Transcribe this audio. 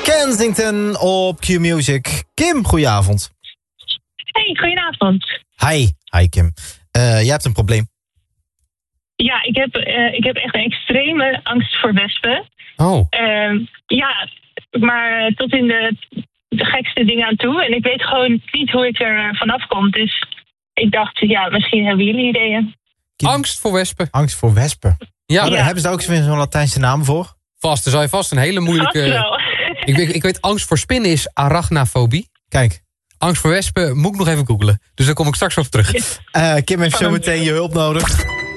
Kensington op Q-Music. Kim, goedenavond. Hey, goedenavond. Hi Kim. Jij hebt een probleem. Ja, ik heb echt een extreme angst voor wespen. Oh. Ja, maar tot in de gekste dingen aan toe. En ik weet gewoon niet hoe ik er vanaf kom. Dus ik dacht, ja, misschien hebben jullie ideeën. Kim. Angst voor wespen. Angst voor wespen. Ja, Ja. Hebben ze daar ook zo'n Latijnse naam voor? vast. Daar zou je vast een hele moeilijke... Vast wel. Ik weet, angst voor spinnen is arachnafobie. Kijk. Angst voor wespen moet ik nog even googlen. Dus daar kom ik straks op terug. Kim heeft zo meteen je hulp nodig.